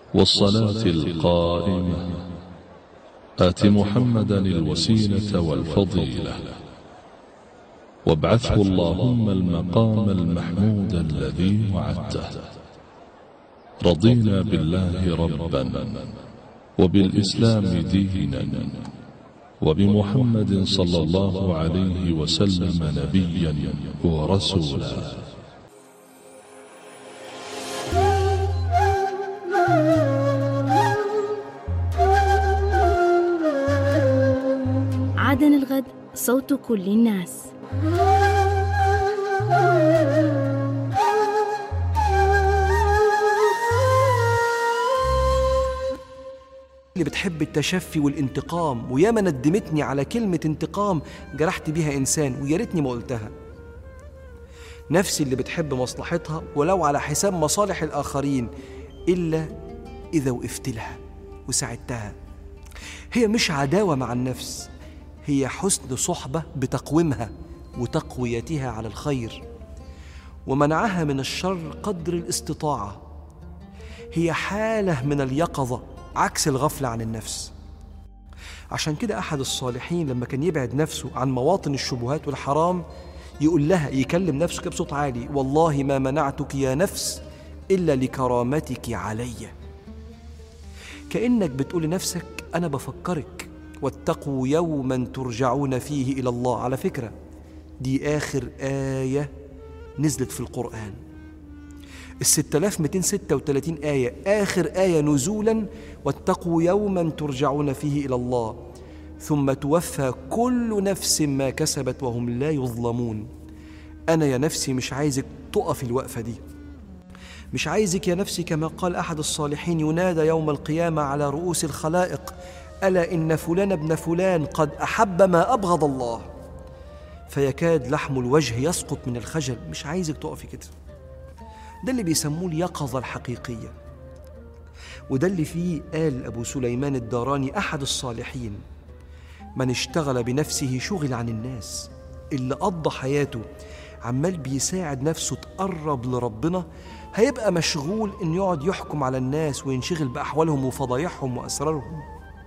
والصلاة القائمة آت محمدا الوسيلة والفضيلة وابعثه اللهم المقام المحمود الذي وعدته. رضينا بالله ربا وبالإسلام دينا وبمحمد صلى الله عليه وسلم نبيا ورسولا. عدن الغد، صوت كل الناس. اللي بتحب التشفي والانتقام، وياما ندمتني على كلمة انتقام جرحت بيها إنسان ويا ريتني ما قلتها. نفسي اللي بتحب مصلحتها ولو على حساب مصالح الآخرين، إلا إذا وقفت لها وساعدتها. هي مش عداوة مع النفس، هي حسن صحبة بتقويمها وتقويتها على الخير ومنعها من الشر قدر الاستطاعة. هي حالة من اليقظة عكس الغفلة عن النفس. عشان كده أحد الصالحين لما كان يبعد نفسه عن مواطن الشبهات والحرام يقول لها، يكلم نفسه كده بصوت عالي: والله ما منعتك يا نفس إلا لكرامتك علي. كأنك بتقول لنفسك أنا بفكرك، واتقوا يوما ترجعون فيه إلى الله. على فكرة دي آخر آية نزلت في القرآن. 6236 آية، آخر آية نزولا: واتقوا يوما ترجعون فيه إلى الله ثم توفى كل نفس ما كسبت وهم لا يظلمون. أنا يا نفسي مش عايزك تقف الوقفة دي، مش عايزك يا نفسي كما قال أحد الصالحين ينادى يوم القيامة على رؤوس الخلائق: ألا إن فلان ابن فلان قد أحب ما أبغض الله، فيكاد لحم الوجه يسقط من الخجل. مش عايزك تقفي كده. ده اللي بيسموه اليقظة الحقيقية، وده اللي فيه قال أبو سليمان الداراني أحد الصالحين: من اشتغل بنفسه شغل عن الناس. اللي قضى حياته عمال بيساعد نفسه تقرب لربنا هيبقى مشغول إن يقعد يحكم على الناس وينشغل بأحوالهم وفضايحهم وأسرارهم.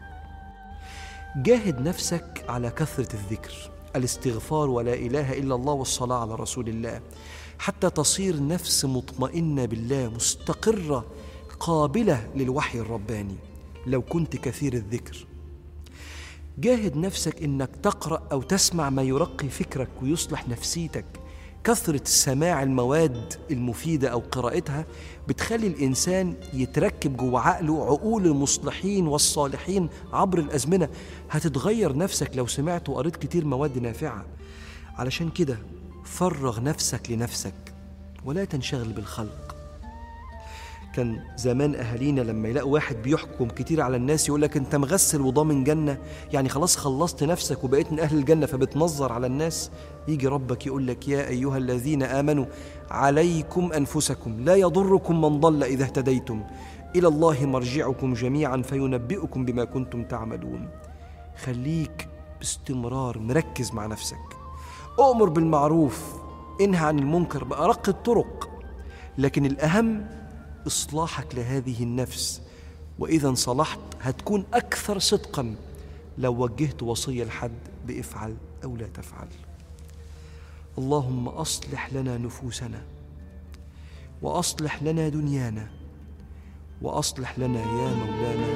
جاهد نفسك على كثرة الذكر، الاستغفار ولا إله إلا الله والصلاة على رسول الله، حتى تصير نفس مطمئنة بالله مستقرة قابلة للوحي الرباني لو كنت كثير الذكر. جاهد نفسك إنك تقرأ أو تسمع ما يرقي فكرك ويصلح نفسيتك. كثرة سماع المواد المفيدة أو قراءتها بتخلي الإنسان يتركب جوه عقله عقول المصلحين والصالحين عبر الأزمنة. هتتغير نفسك لو سمعت وقريت كتير مواد نافعة. علشان كده فرغ نفسك لنفسك ولا تنشغل بالخلق. كان زمان أهالينا لما يلاقوا واحد بيحكم كتير على الناس يقولك أنت مغسل وضامن جنة، يعني خلاص خلصت نفسك وبقيت من أهل الجنة فبتنظر على الناس. يجي ربك يقولك: يا أيها الذين آمنوا عليكم أنفسكم لا يضركم من ضل إذا اهتديتم إلى الله مرجعكم جميعا فينبئكم بما كنتم تعملون. خليك باستمرار مركز مع نفسك. أؤمر بالمعروف، انهى عن المنكر بأرق الطرق، لكن الأهم إصلاحك لهذه النفس. وإذا انصلحت هتكون أكثر صدقا لو وجهت وصية لحد بافعل أو لا تفعل. اللهم أصلح لنا نفوسنا، وأصلح لنا دنيانا، وأصلح لنا يا مولانا